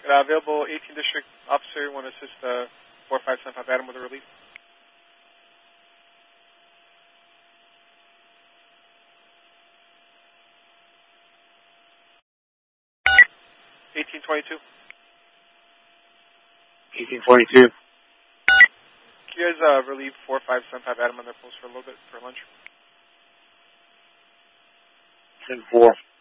Available 18 District Officer, want to assist 4575 Adam with a relief. 1822. 1822. Can you guys relieve 4575 Adam on their post for a little bit for lunch? 10-4.